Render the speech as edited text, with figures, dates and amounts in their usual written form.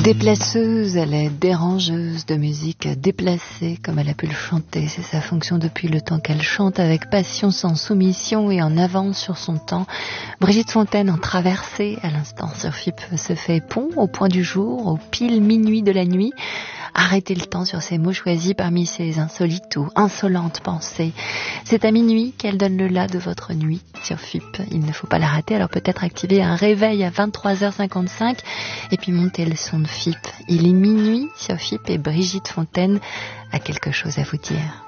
Déplaceuse, elle est dérangeuse de musique déplacée, comme elle a pu le chanter. C'est sa fonction depuis le temps qu'elle chante avec passion, sans soumission et en avance sur son temps. Brigitte Fontaine en traversée, à l'instant sur FIP, se fait pont au point du jour, au pile minuit de la nuit. Arrêtez le temps sur ces mots choisis parmi ces insolites ou insolentes pensées. C'est à minuit qu'elle donne le la de votre nuit sur FIP. Il ne faut pas la rater, alors peut-être activer un réveil à 23h55 et puis monter le son de FIP. Il est minuit sur FIP et Brigitte Fontaine a quelque chose à vous dire.